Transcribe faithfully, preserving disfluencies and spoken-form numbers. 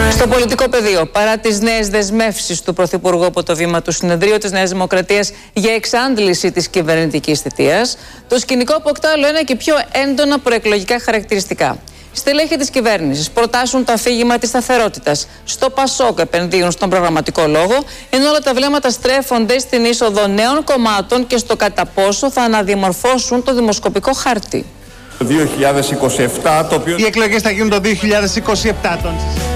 Στο πολιτικό πεδίο, παρά τις νέες δεσμεύσεις του Πρωθυπουργού από το βήμα του Συνεδρίου της Νέας Δημοκρατίας για εξάντληση της κυβερνητικής θητείας, το σκηνικό αποκτά άλλο ένα και πιο έντονα προεκλογικά χαρακτηριστικά. Στελέχη της κυβέρνησης προτάσουν το αφήγημα της σταθερότητας. Στο Πασόκ επενδύουν στον προγραμματικό λόγο, ενώ όλα τα βλέμματα στρέφονται στην είσοδο νέων κομμάτων και στο κατά πόσο θα αναδιαμορφώσουν το δημοσκοπικό χάρτη. δύο χιλιάδες είκοσι επτά, το οποίο... Οι εκλογές θα γίνουν το δύο χιλιάδες είκοσι επτά.